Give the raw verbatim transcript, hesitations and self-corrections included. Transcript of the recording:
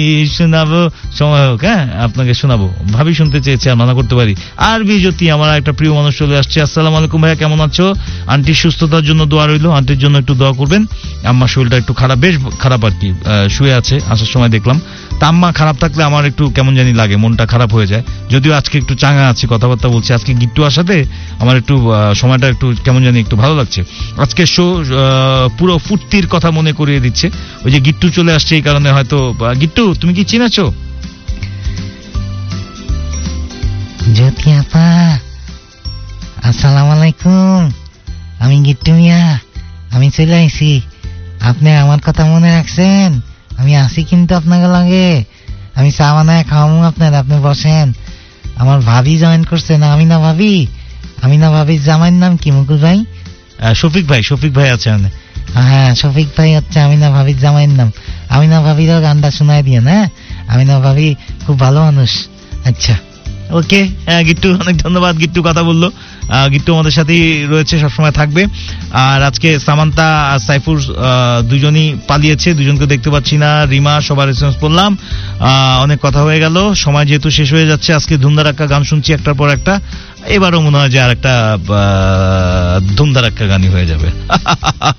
শোনাবো, সময় হোক, হ্যাঁ আপনাকে শোনাবো। ভাবি শুনতে চেয়েছে, আর মানা করতে পারি। আর বিজ্যোতি আমার একটা প্রিয় মানুষ চলে আসছে। আসসালামু আলাইকুম ভাইয়া, কেমন আছো? আন্টির সুস্থতার জন্য দোয়া রইল, আন্টির জন্য একটু দোয়া করবেন। আম্মার শরীরটা একটু খারাপ, বেশ খারাপ আর কি, শুয়ে আছে, আসার সময় দেখলাম। তা আম্মা খারাপ থাকলে আমার একটু কেমন জানি লাগে, মনটা খারাপ হয়ে যায়। যদিও আজকে একটু চাঙ্গা আছি, কথাবার্তা বলছি। আজকে গিট্টু আসাতে আমার একটু সময়টা একটু কেমন জানি একটু ভালো লাগছে। আজকে শো পুরো ফুর্তির কথা মনে করিয়ে দিচ্ছে। ওই যে গিট্টু চলে আসছে, এই কারণে হয়তো। গিট্টু তুমি কি চিনেছো? জ্যোতি আপা, আসসালামু আলাইকুম। আমি গিট্টু মিয়া, আমি চলে আইছি। আপনি আমার কথা মনে রাখছেন? আমি আসি কিন্তু আপনাকে লাগে। আমি চা বানায় খাওয়াবো আপনার, আপনি বসেন। আমার ভাবি জয়েন করছে না, আমি না ভাবি। আমি না ভাবির জামাইয়ের নাম কি মুকুল ভাই? শফিক ভাই। শফিক ভাই আছে। হ্যাঁ শফিক ভাই হচ্ছে আমি না ভাবির জামাইয়ের নাম। আমি না ভাবিরও গানটা শোনায় দিয়ে না, আমি না ভাবি খুব ভালো মানুষ। আচ্ছা ওকে, হ্যাঁ গিট্টু অনেক ধন্যবাদ। গিট্টু কথা বললো, গিট্টু আমাদের সাথেই রয়েছে, সবসময় থাকবে। আর আজকে সামান্তা আর সাইফুর দুজনই পালিয়েছে, দুজনকে দেখতে পাচ্ছি না। রিমা সবার রেসপন্স করলাম, অনেক কথা হয়ে গেল। সময় যেহেতু শেষ হয়ে যাচ্ছে, আজকে ধুমধারাক্কা গান শুনছি একটার পর একটা। এবারও মনে হয় যে আর একটা ধুমধারাক্কা গানই হয়ে যাবে।